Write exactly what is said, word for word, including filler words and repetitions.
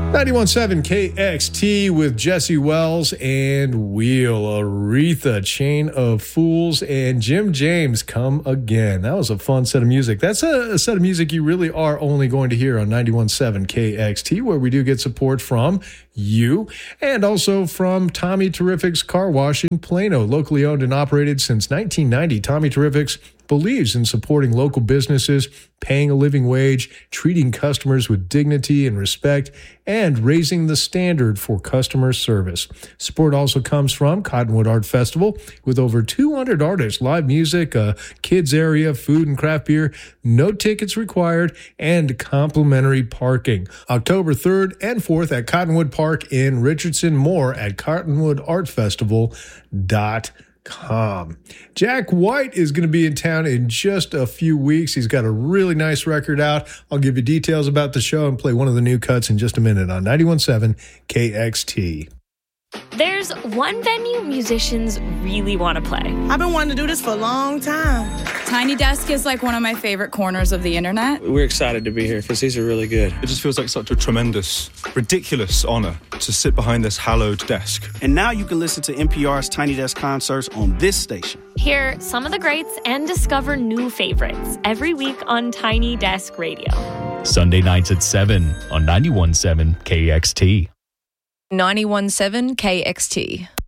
ninety-one point seven K X T with Jesse Wells and Wheel, Aretha, Chain of Fools, and Jim James, Come Again. That was a fun set of music. That's a, a set of music you really are only going to hear on ninety-one point seven K X T, where we do get support from you and also from Tommy Terrific's Car Wash in Plano, locally owned and operated since nineteen ninety. Tommy Terrific's believes in supporting local businesses, paying a living wage, treating customers with dignity and respect, and raising the standard for customer service. Support also comes from Cottonwood Art Festival, with over two hundred artists, live music, a kids area, food and craft beer, no tickets required, and complimentary parking. October third and fourth at Cottonwood Park in Richardson. More at cottonwood art festival dot com. Jack White is going to be in town in just a few weeks. He's got a really nice record out. I'll give you details about the show and play one of the new cuts in just a minute on ninety-one point seven K X T. There's one venue musicians really want to play. I've been wanting to do this for a long time. Tiny Desk is like one of my favorite corners of the internet. We're excited to be here because these are really good. It just feels like such a tremendous, ridiculous honor to sit behind this hallowed desk. And now you can listen to N P R's Tiny Desk concerts on this station. Hear some of the greats and discover new favorites every week on Tiny Desk Radio. Sunday nights at seven on ninety-one point seven K X T. ninety-one point seven K X T.